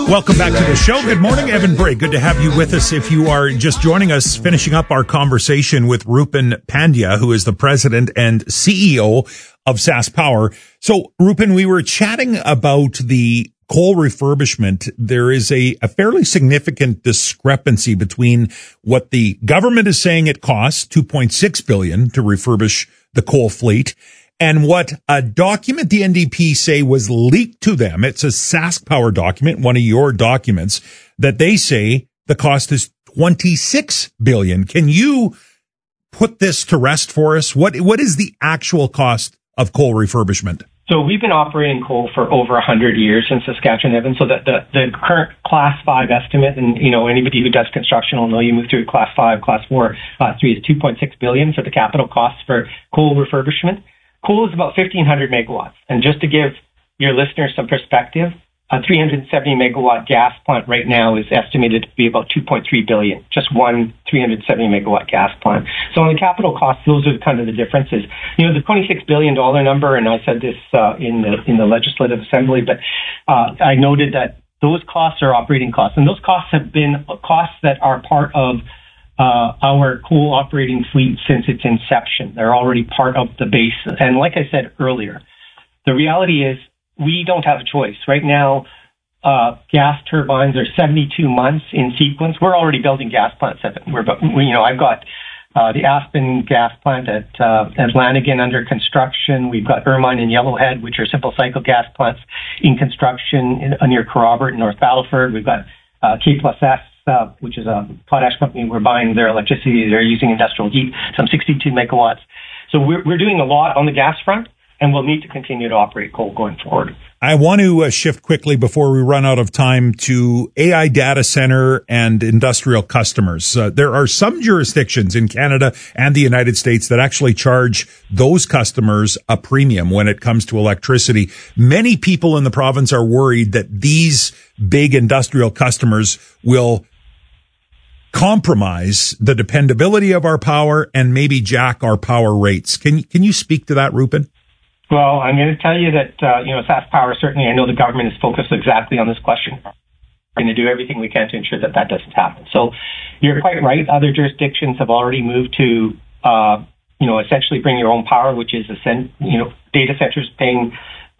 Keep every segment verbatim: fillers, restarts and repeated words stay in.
Welcome back to the show. Good morning, Evan Bray. Good to have you with us. If you are just joining us, finishing up our conversation with Rupin Pandya, who is the president and C E O of SaskPower. So, Rupin, we were chatting about the coal refurbishment. There is a, a fairly significant discrepancy between what the government is saying it costs, two point six billion dollars to refurbish the coal fleet, and what a document the N D P say was leaked to them. It's a SaskPower document, one of your documents, that they say the cost is twenty-six billion dollars. Can you put this to rest for us? What What is the actual cost of coal refurbishment? So we've been operating coal for over one hundred years in Saskatchewan, Evan. So that the, the current Class five estimate, and, you know, anybody who does construction will know you move through Class five, Class four, Class three is two point six billion dollars for the capital costs for coal refurbishment. Coal is about fifteen hundred megawatts. And just to give your listeners some perspective, a three hundred seventy megawatt gas plant right now is estimated to be about two point three billion dollars, just one three hundred seventy megawatt gas plant. So on the capital costs, those are kind of the differences. You know, the twenty-six billion dollars number, and I said this uh, in the in the Legislative Assembly, but uh, I noted that those costs are operating costs, and those costs have been costs that are part of Uh, our coal operating fleet since its inception. They're already part of the base. And like I said earlier, the reality is we don't have a choice. Right now, uh, gas turbines are seventy-two months in sequence. We're already building gas plants. We're, we, you know, I've got uh, the Aspen gas plant at, uh, at Lanigan under construction. We've got Ermine and Yellowhead, which are simple cycle gas plants in construction in, near Kerrobert in North Battleford. We've got uh, K plus S, Uh, which is a potash company. We're buying their electricity. They're using industrial heat, some sixty-two megawatts. So we're, we're doing a lot on the gas front, and we'll need to continue to operate coal going forward. I want to uh, shift quickly before we run out of time to A I data center and industrial customers. Uh, there are some jurisdictions in Canada and the United States that actually charge those customers a premium when it comes to electricity. Many people in the province are worried that these big industrial customers will compromise the dependability of our power and maybe jack our power rates. Can can you speak to that, Rupin? Well, I'm going to tell you that, uh, you know, SaskPower, certainly I know the government is focused exactly on this question. We're going to do everything we can to ensure that that doesn't happen. So you're quite right. Other jurisdictions have already moved to, uh, you know, essentially bring your own power, which is, a cent- you know, data centers paying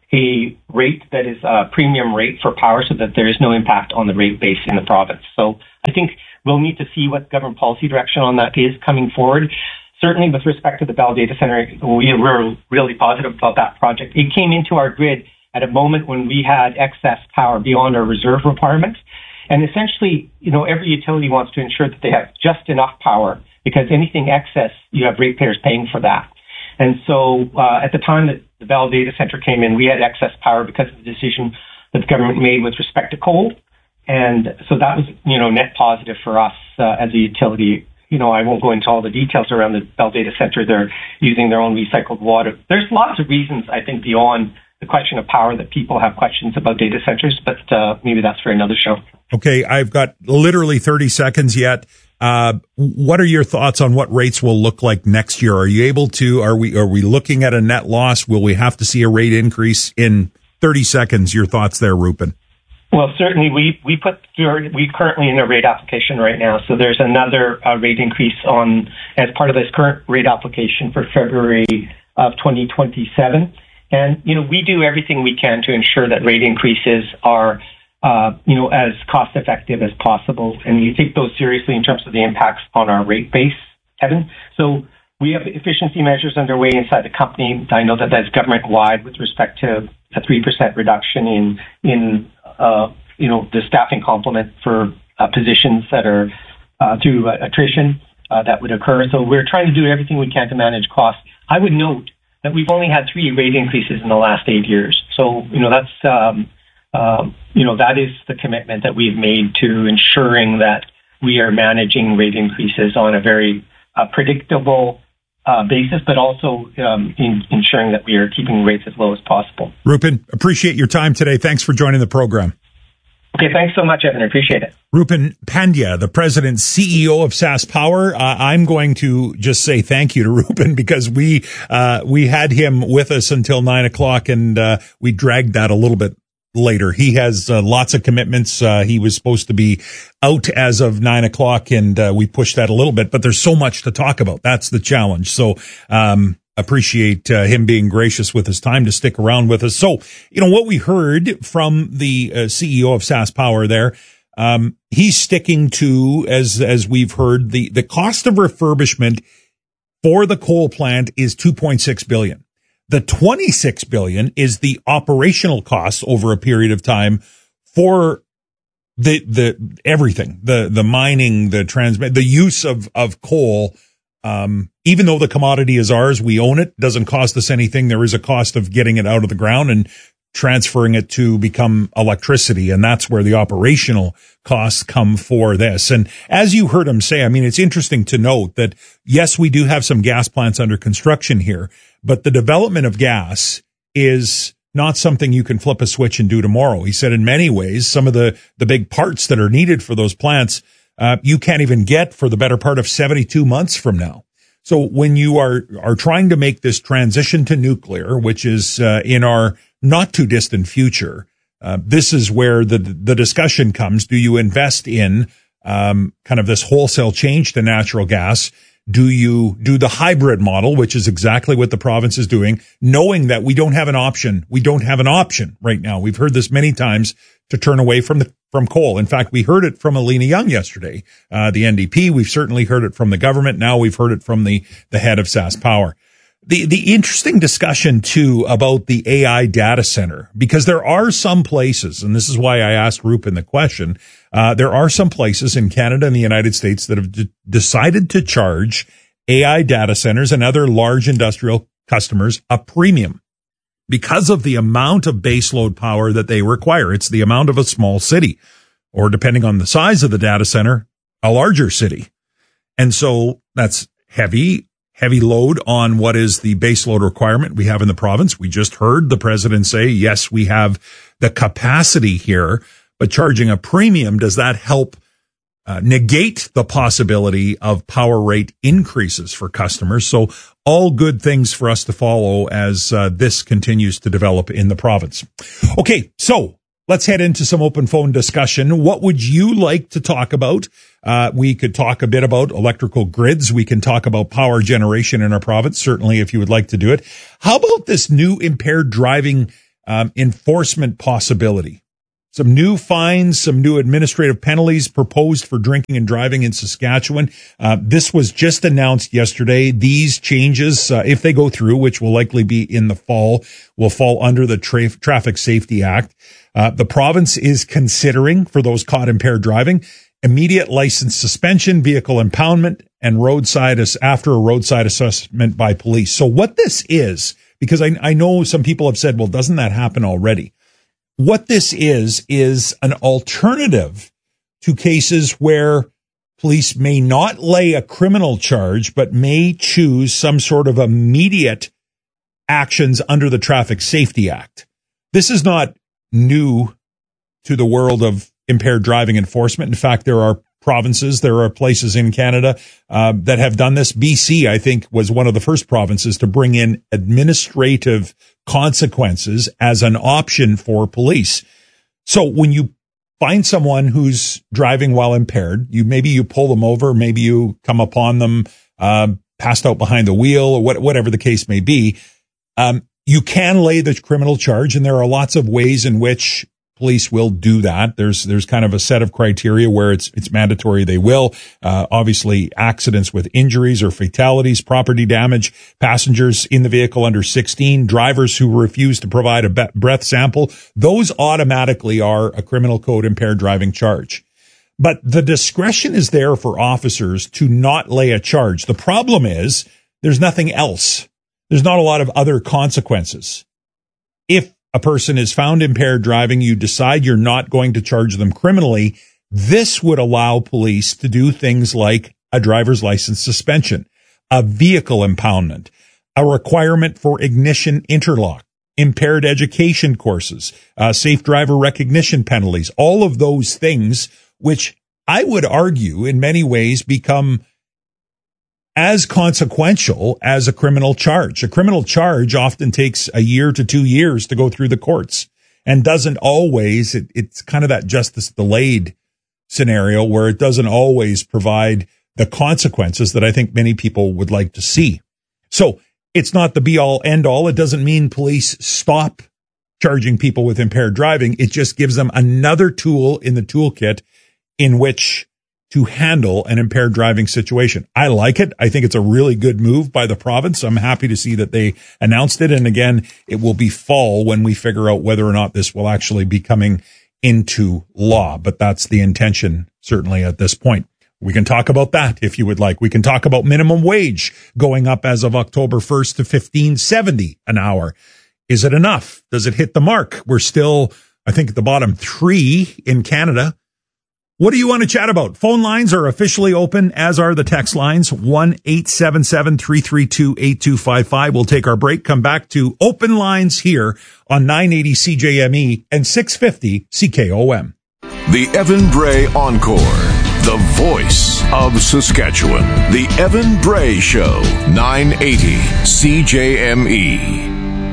a rate that is a premium rate for power so that there is no impact on the rate base in the province. So I think we'll need to see what government policy direction on that is coming forward. Certainly with respect to the Bell Data Center, we were really positive about that project. It came into our grid at a moment when we had excess power beyond our reserve requirements. And essentially, you know, every utility wants to ensure that they have just enough power because anything excess, you have ratepayers paying for that. And so uh, at the time that the Bell Data Center came in, we had excess power because of the decision that the government made with respect to coal. And so that was, you know, net positive for us uh, as a utility. You know, I won't go into all the details around the Bell Data Center. They're using their own recycled water. There's lots of reasons, I think, beyond the question of power that people have questions about data centers, but uh, maybe that's for another show. Okay, I've got literally thirty seconds yet. Uh, what are your thoughts on what rates will look like next year? Are you able to, are we, are we looking at a net loss? Will we have to see a rate increase in thirty seconds? Your thoughts there, Rupin? Well, certainly we, we put, we currently in a rate application right now. So there's another uh, rate increase on, as part of this current rate application for February of twenty twenty-seven. And, you know, we do everything we can to ensure that rate increases are, uh, you know, as cost effective as possible. And we take those seriously in terms of the impacts on our rate base, Evan. So we have efficiency measures underway inside the company. I know that that's government wide with respect to a three percent reduction in, in, uh, you know, the staffing complement for uh, positions that are uh, through uh, attrition uh, that would occur. So we're trying to do everything we can to manage costs. I would note that we've only had three rate increases in the last eight years. So, you know, that's, um, uh, you know, that is the commitment that we've made to ensuring that we are managing rate increases on a very uh, predictable uh, basis, but also um, in ensuring that we are keeping rates as low as possible. Rupin, appreciate your time today. Thanks for joining the program. Okay, thanks so much, Evan. I appreciate it. Rupin Pandya, the president, C E O of SaskPower. Uh, I'm going to just say thank you to Rupin because we uh, we had him with us until nine o'clock, and uh, we dragged that a little bit later. He has uh, lots of commitments. Uh, he was supposed to be out as of nine o'clock, and uh, we pushed that a little bit, but there's so much to talk about. That's the challenge. So, um, appreciate uh, him being gracious with his time to stick around with us. So, you know, what we heard from the uh, C E O of SaskPower there, um, he's sticking to, as, as we've heard, the, the cost of refurbishment for the coal plant is two point six billion dollars. The twenty-six billion dollars is the operational costs over a period of time for the, the, everything, the, the mining, the transmit, the use of, of coal. Um, even though the commodity is ours, we own it, doesn't cost us anything. There is a cost of getting it out of the ground and transferring it to become electricity. And that's where the operational costs come for this. And as you heard him say, I mean, it's interesting to note that yes, we do have some gas plants under construction here, but the development of gas is not something you can flip a switch and do tomorrow. He said in many ways, some of the, the big parts that are needed for those plants, uh, you can't even get for the better part of seventy-two months from now. So when you are, are trying to make this transition to nuclear, which is, uh, in our not too distant future, uh, this is where the, the discussion comes. Do you invest in, um, kind of this wholesale change to natural gas? Do you do the hybrid model, which is exactly what the province is doing, knowing that we don't have an option? We don't have an option right now. We've heard this many times to turn away from the, from coal. In fact, we heard it from Alina Young yesterday, uh, the N D P. We've certainly heard it from the government. Now we've heard it from the, the head of SaskPower. The, the interesting discussion too about the A I data center, because there are some places, and this is why I asked Rupin the question, uh, there are some places in Canada and the United States that have d- decided to charge A I data centers and other large industrial customers a premium because of the amount of baseload power that they require. It's the amount of a small city, or depending on the size of the data center, a larger city. And so that's heavy. Heavy load on what is the base load requirement we have in the province. We just heard the president say, yes, we have the capacity here, but charging a premium, does that help uh, negate the possibility of power rate increases for customers? So all good things for us to follow as uh, this continues to develop in the province. Okay, so let's head into some open phone discussion. What would you like to talk about? Uh, we could talk a bit about electrical grids. We can talk about power generation in our province, certainly if you would like to do it. How about this new impaired driving um, enforcement possibility? Some new fines, some new administrative penalties proposed for drinking and driving in Saskatchewan. Uh, this was just announced yesterday. These changes, uh, if they go through, which will likely be in the fall, will fall under the Tra- Traffic Safety Act. Uh, the province is considering, for those caught impaired driving, immediate license suspension, vehicle impoundment, and roadside as after a roadside assessment by police. So what this is, because I, I know some people have said, well, doesn't that happen already? What this is, is an alternative to cases where police may not lay a criminal charge, but may choose some sort of immediate actions under the Traffic Safety Act. This is not new to the world of impaired driving enforcement. In fact, there are provinces, there are places in Canada uh, that have done this. B C, I think, was one of the first provinces to bring in administrative consequences as an option for police. So when you find someone who's driving while impaired, you maybe you pull them over, maybe you come upon them uh, passed out behind the wheel, or what, whatever the case may be. Um, you can lay the criminal charge, and there are lots of ways in which police will do that. There's there's kind of a set of criteria where it's it's mandatory they will. Uh, obviously, accidents with injuries or fatalities, property damage, passengers in the vehicle under sixteen, drivers who refuse to provide a be- breath sample, those automatically are a criminal code impaired driving charge. But the discretion is there for officers to not lay a charge. The problem is there's nothing else. There's not a lot of other consequences. If a person is found impaired driving, you decide you're not going to charge them criminally, this would allow police to do things like a driver's license suspension, a vehicle impoundment, a requirement for ignition interlock, impaired education courses, uh, safe driver recognition penalties, all of those things, which I would argue in many ways become as consequential as a criminal charge. A criminal charge often takes a year to two years to go through the courts. and doesn't always, it, it's kind of that justice delayed scenario where it doesn't always provide the consequences that I think many people would like to see. So it's not the be all end all. It doesn't mean police stop charging people with impaired driving. It just gives them another tool in the toolkit in which to handle an impaired driving situation. I like it. I think it's a really good move by the province. I'm happy to see that they announced it. And again, it will be fall when we figure out whether or not this will actually be coming into law. But that's the intention, certainly at this point. We can talk about that if you would like. We can talk about minimum wage going up as of October first to fifteen seventy an hour. Is it enough? Does it hit the mark? We're still, I think, at the bottom three in Canada. What do you want to chat about? Phone lines are officially open, as are the text lines. one eight seven seven, three three two, eight two five five. We'll take our break, come back to open lines here on nine eighty C J M E and six fifty C K O M. The Evan Bray Encore, the voice of Saskatchewan. The Evan Bray Show, nine eighty C J M E.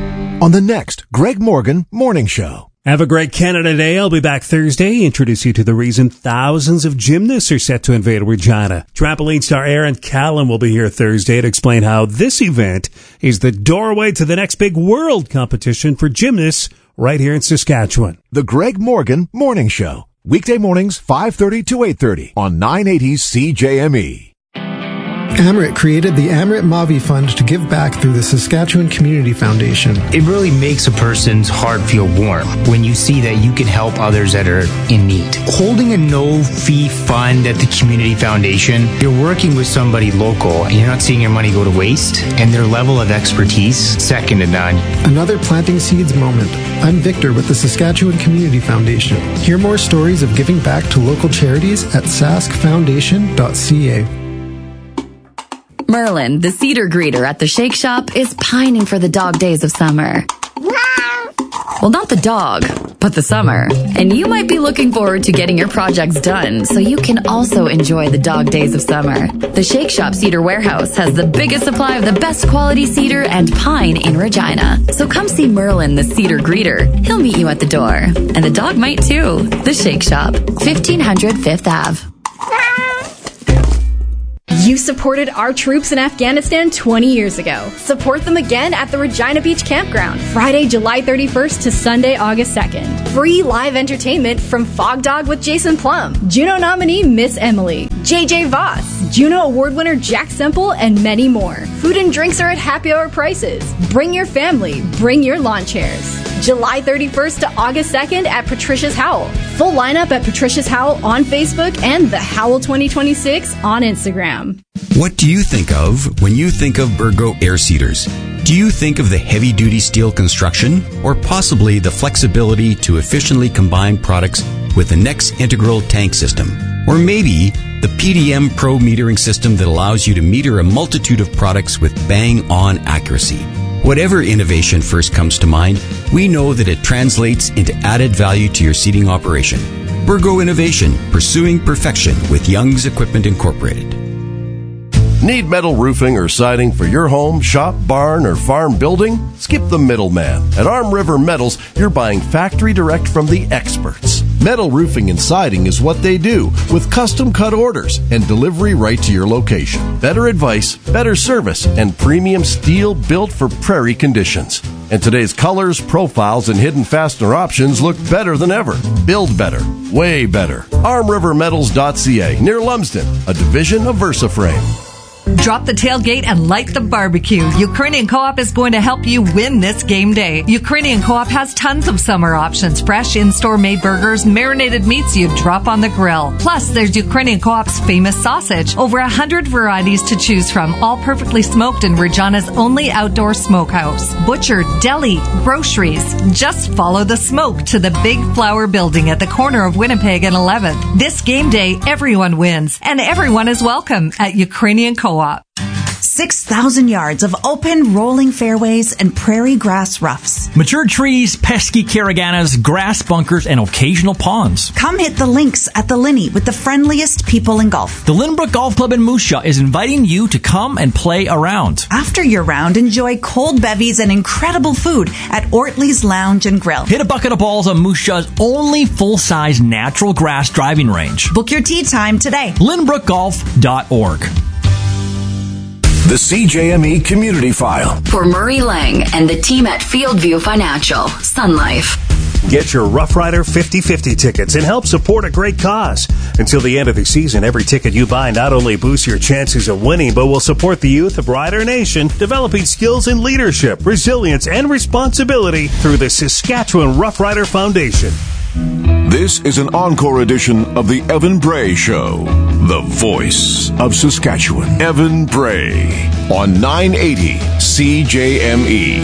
On the next Greg Morgan Morning Show. Have a great Canada Day. I'll be back Thursday. Introduce you to the reason thousands of gymnasts are set to invade Regina. Trampoline star Aaron Callan will be here Thursday to explain how this event is the doorway to the next big world competition for gymnasts right here in Saskatchewan. The Greg Morgan Morning Show. Weekday mornings, five thirty to eight thirty on nine eighty C J M E. Amrit created the Amrit Mavi Fund to give back through the Saskatchewan Community Foundation. It really makes a person's heart feel warm when you see that you can help others that are in need. Holding a no-fee fund at the Community Foundation, you're working with somebody local and you're not seeing your money go to waste, and their level of expertise, second to none. Another planting seeds moment. I'm Victor with the Saskatchewan Community Foundation. Hear more stories of giving back to local charities at sask foundation dot c a. Merlin, the cedar greeter at the Shake Shop, is pining for the dog days of summer. Well, not the dog, but the summer. And you might be looking forward to getting your projects done so you can also enjoy the dog days of summer. The Shake Shop Cedar Warehouse has the biggest supply of the best quality cedar and pine in Regina. So come see Merlin, the cedar greeter. He'll meet you at the door. And the dog might too. The Shake Shop, fifteen hundred Fifth Avenue. You supported our troops in Afghanistan twenty years ago. Support them again at the Regina Beach Campground, Friday, July thirty-first to Sunday, August second. Free live entertainment from Fog Dog with Jason Plum, Juno nominee Miss Emily, J J Voss, Juno Award winner Jack Semple, and many more. Food and drinks are at happy hour prices. Bring your family. Bring your lawn chairs. July thirty-first to August second at Patricia's Howl. Full lineup at Patricia's Howl on Facebook and the Howl twenty twenty-six on Instagram. What do you think of when you think of Burgo Air Seeders? Do you think of the heavy-duty steel construction or possibly the flexibility to efficiently combine products with the Next Integral Tank System? Or maybe the P D M Pro metering system that allows you to meter a multitude of products with bang-on accuracy? Whatever innovation first comes to mind, we know that it translates into added value to your seeding operation. Burgo Innovation, pursuing perfection with Young's Equipment Incorporated. Need metal roofing or siding for your home, shop, barn, or farm building? Skip the middleman. At Arm River Metals, you're buying factory direct from the experts. Metal roofing and siding is what they do, with custom cut orders and delivery right to your location. Better advice, better service, and premium steel built for prairie conditions. And today's colors, profiles, and hidden fastener options look better than ever. Build better. Way better. arm river metals dot c a, near Lumsden, a division of VersaFrame. Drop the tailgate and light the barbecue. Ukrainian Co-op is going to help you win this game day. Ukrainian Co-op has tons of summer options. Fresh in-store made burgers, marinated meats you drop on the grill. Plus, there's Ukrainian Co-op's famous sausage. Over a hundred varieties to choose from, all perfectly smoked in Regina's only outdoor smokehouse. Butcher, deli, groceries. Just follow the smoke to the Big Flower Building at the corner of Winnipeg and eleventh. This game day, everyone wins, and everyone is welcome at Ukrainian Co-op. six thousand yards of open, rolling fairways and prairie grass roughs. Mature trees, pesky caraganas, grass bunkers, and occasional ponds. Come hit the links at the Linney with the friendliest people in golf. The Lynbrook Golf Club in Moose Jaw is inviting you to come and play around. After your round, enjoy cold bevies and incredible food at Ortley's Lounge and Grill. Hit a bucket of balls on Moose Jaw's only full-size natural grass driving range. Book your tee time today. Lynbrook Golf dot org. The C J M E Community File. For Murray Lang and the team at Fieldview Financial, Sun Life. Get your Rough Rider fifty-fifty tickets and help support a great cause. Until the end of the season, every ticket you buy not only boosts your chances of winning, but will support the youth of Rider Nation, developing skills in leadership, resilience, and responsibility through the Saskatchewan Rough Rider Foundation. This is an encore edition of the Evan Bray Show, the voice of Saskatchewan. Evan Bray on nine eighty C J M E.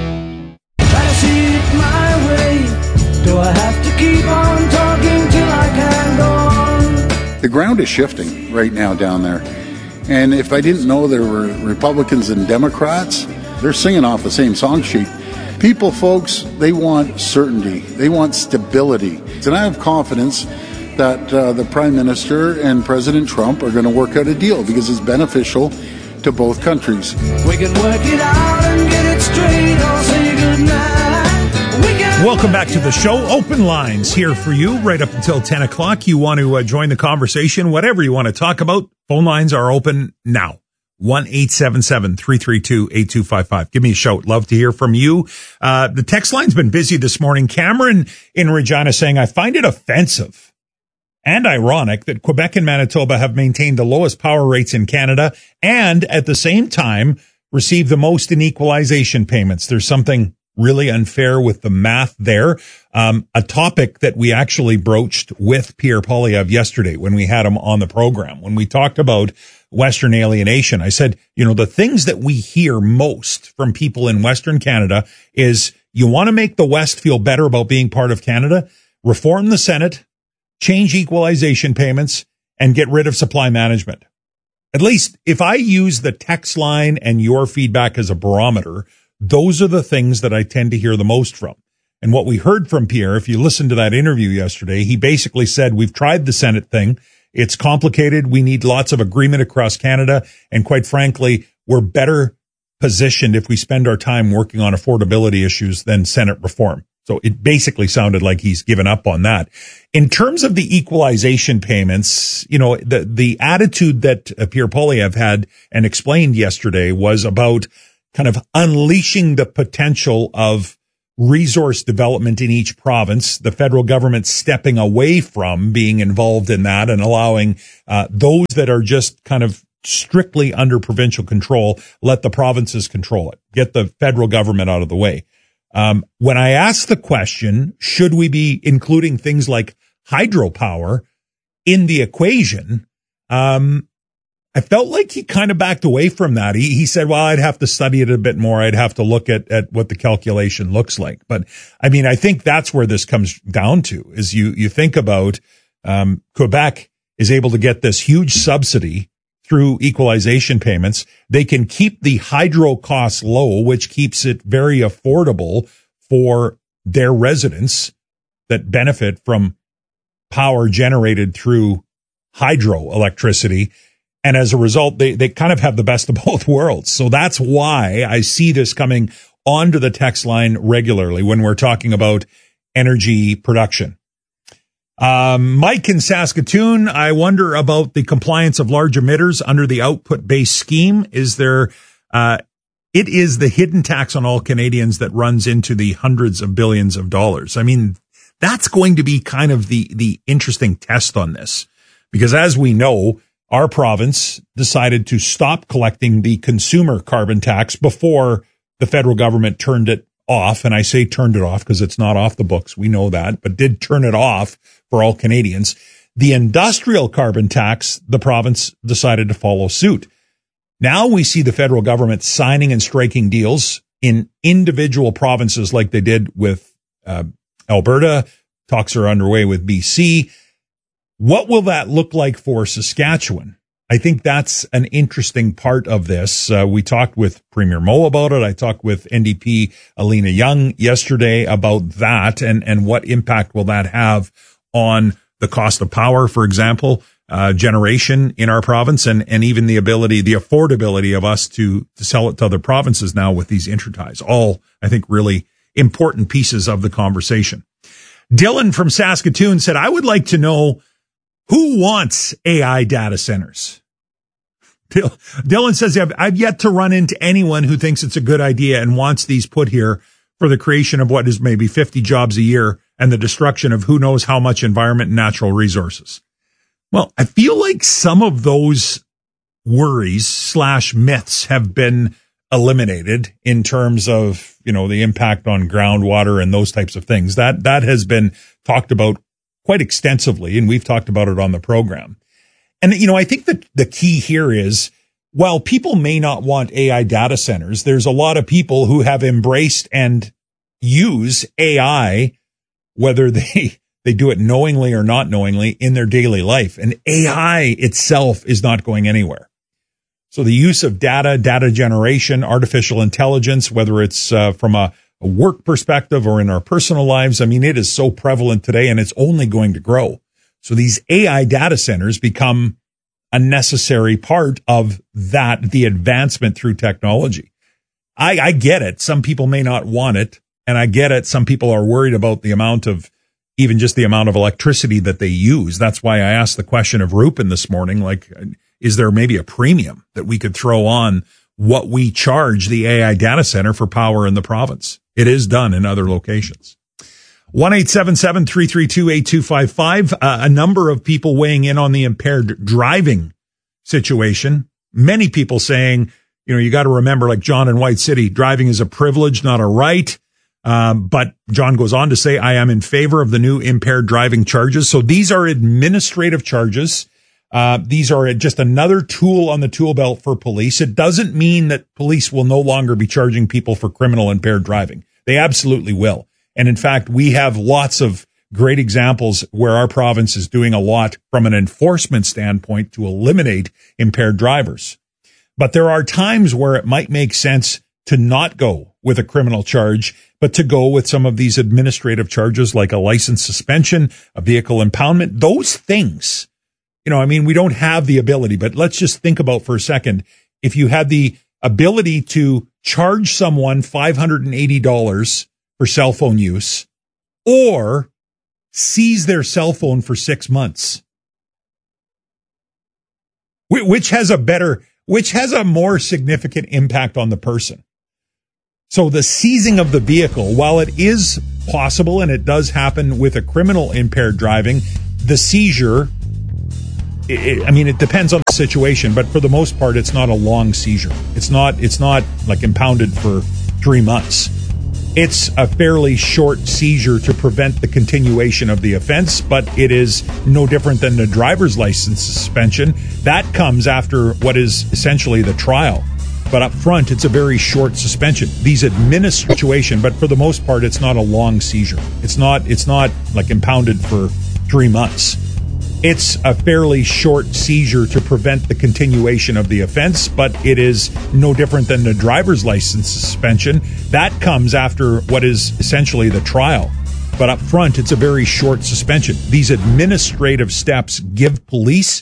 Try to see it my way. Do I have to keep on talking till I can go on? The ground is shifting right now down there. And if I didn't know there were Republicans and Democrats, they're singing off the same song sheet. People, folks, they want certainty. They want stability. And I have confidence that uh, the Prime Minister and President Trump are going to work out a deal because it's beneficial to both countries. We can work it out and get it straight. I'll say goodnight. We can Welcome back to the show. Open lines here for you right up until ten o'clock. You want to uh, join the conversation, whatever you want to talk about, phone lines are open now. one eight seven seven, three three two, eight two five five. Give me a shout. Love to hear from you. Uh, the text line's been busy this morning. Cameron in Regina saying, I find it offensive and ironic that Quebec and Manitoba have maintained the lowest power rates in Canada and at the same time receive the most in equalization payments. There's something really unfair with the math there. Um, a topic that we actually broached with Pierre Poilievre yesterday when we had him on the program, when we talked about Western alienation. I said, you know, the things that we hear most from people in Western Canada is you want to make the West feel better about being part of Canada, reform the Senate, change equalization payments, and get rid of supply management. At least if I use the text line and your feedback as a barometer, those are the things that I tend to hear the most from. And what we heard from Pierre, if you listened to that interview yesterday, he basically said, we've tried the Senate thing. It's complicated. We need lots of agreement across Canada. And quite frankly, we're better positioned if we spend our time working on affordability issues than Senate reform. So it basically sounded like he's given up on that. In terms of the equalization payments, you know, the, the attitude that Pierre Poilievre had and explained yesterday was about kind of unleashing the potential of resource development in each province, the federal government stepping away from being involved in that and allowing uh, those that are just kind of strictly under provincial control, let the provinces control it, get the federal government out of the way. Um, when I asked the question, should we be including things like hydropower in the equation, um, I felt like he kind of backed away from that. He, he said, well, I'd have to study it a bit more. I'd have to look at, at what the calculation looks like. But I mean, I think that's where this comes down to is you, you think about, um, Quebec is able to get this huge subsidy through equalization payments. They can keep the hydro costs low, which keeps it very affordable for their residents that benefit from power generated through hydroelectricity. And as a result, they, they kind of have the best of both worlds. So that's why I see this coming onto the text line regularly when we're talking about energy production. Um, Mike in Saskatoon, I wonder about the compliance of large emitters under the output-based scheme. Is there, uh, it is the hidden tax on all Canadians that runs into the hundreds of billions of dollars. I mean, that's going to be kind of the, the interesting test on this, because as we know, our province decided to stop collecting the consumer carbon tax before the federal government turned it off. And I say turned it off because it's not off the books. We know that, but did turn it off for all Canadians. The industrial carbon tax, the province decided to follow suit. Now we see the federal government signing and striking deals in individual provinces like they did with uh, Alberta. Talks are underway with B C. What will that look like for Saskatchewan? I think that's an interesting part of this. Uh, we talked with Premier Moe about it. I talked with N D P Alina Young yesterday about that and, and what impact will that have on the cost of power, for example, uh, generation in our province, and, and even the ability, the affordability of us to, to sell it to other provinces now with these interties. All, I think, really important pieces of the conversation. Dylan from Saskatoon said, I would like to know who wants A I data centers. Dylan says, I've, I've yet to run into anyone who thinks it's a good idea and wants these put here for the creation of what is maybe fifty jobs a year and the destruction of who knows how much environment and natural resources. Well, I feel like some of those worries slash myths have been eliminated in terms of, you know, the impact on groundwater and those types of things. That, that has been talked about quite extensively, and we've talked about it on the program. And, you know, I think that the key here is, while people may not want A I data centers, there's a lot of people who have embraced and use A I, whether they, they do it knowingly or not knowingly, in their daily life. And A I itself is not going anywhere. So the use of data, data generation, artificial intelligence, whether it's uh, from a, a work perspective or in our personal lives, I mean, it is so prevalent today, and it's only going to grow. So these A I data centers become a necessary part of that, the advancement through technology. I, I get it. Some people may not want it, and I get it. Some people are worried about the amount of, even just the amount of electricity that they use. That's why I asked the question of Rupin this morning, like, is there maybe a premium that we could throw on what we charge the A I data center for power in the province? It is done in other locations. one eight seven seven, three three two, eight two five five. Uh, a number of people weighing in on the impaired driving situation. Many people saying, you know, you got to remember, like John in White City, driving is a privilege, not a right. Um, but John goes on to say, I am in favor of the new impaired driving charges. So these are administrative charges. Uh, these are just another tool on the tool belt for police. It doesn't mean that police will no longer be charging people for criminal impaired driving. They absolutely will. And in fact, we have lots of great examples where our province is doing a lot from an enforcement standpoint to eliminate impaired drivers. But there are times where it might make sense to not go with a criminal charge, but to go with some of these administrative charges like a license suspension, a vehicle impoundment, those things. You know, I mean, we don't have the ability, but let's just think about for a second. If you had the ability to charge someone five hundred eighty dollars for cell phone use, or seize their cell phone for six months. Which has a better, which has a more significant impact on the person. So the seizing of the vehicle, while it is possible and it does happen with a criminal impaired driving, the seizure, it, I mean, it depends on the situation, but for the most part, it's not a long seizure. It's not, it's not like impounded for three months. It's a fairly short seizure to prevent the continuation of the offense, but it is no different than the driver's license suspension. That comes after what is essentially the trial. But up front, it's a very short suspension. These administrative situation, but for the most part, it's not a long seizure. It's not, it's not like impounded for three months. It's a fairly short seizure to prevent the continuation of the offense, but it is no different than the driver's license suspension. That comes after what is essentially the trial. But up front, it's a very short suspension. These administrative steps give police